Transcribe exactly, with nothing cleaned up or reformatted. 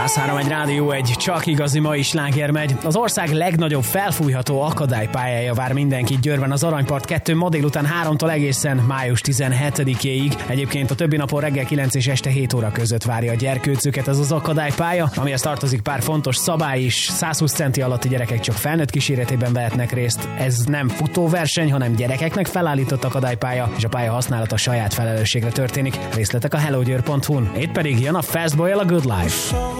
száz három egy Rádió egy, csak igazi mai sláger megy. Az ország legnagyobb felfújható akadálypályája vár mindenkit Győrben az Aranypart kettő ma délután háromtól egészen május tizenhetedikéig. Egyébként a többi napon reggel kilenc és este hét óra között várja a gyerkőcöket ez az akadálypálya, amihez tartozik pár fontos szabály is. száz húsz centi alatti gyerekek csak felnőtt kíséretében vehetnek részt. Ez nem futóverseny, hanem gyerekeknek felállított akadálypálya, és a pálya használata saját felelősségre történik. Részletek a hello győr pont hu-n. Itt pedig jön a Fast Boy-el a Good Life.